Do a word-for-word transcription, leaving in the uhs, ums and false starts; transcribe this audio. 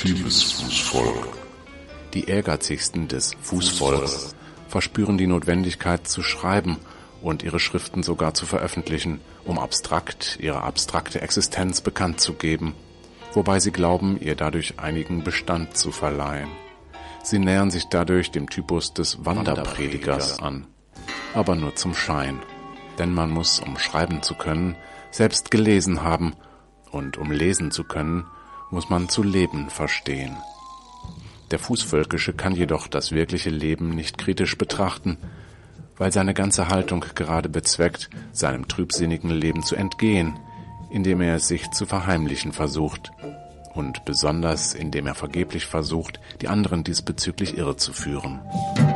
Ultimatives Fußvolk. Die Ehrgeizigsten des Fußvolks verspüren die Notwendigkeit zu schreiben und ihre Schriften sogar zu veröffentlichen, um abstrakt ihre abstrakte Existenz bekannt zu geben, wobei sie glauben, ihr dadurch einigen Bestand zu verleihen. Sie nähern sich dadurch dem Typus des Wanderpredigers an, aber nur zum Schein. Denn man muss, um schreiben zu können, selbst gelesen haben, und um lesen zu können, muss man zu leben verstehen. Der Fußvölkische kann jedoch das wirkliche Leben nicht kritisch betrachten, weil seine ganze Haltung gerade bezweckt, seinem trübsinnigen Leben zu entgehen, indem er es sich zu verheimlichen versucht und besonders indem er vergeblich versucht, die anderen diesbezüglich irre zu führen.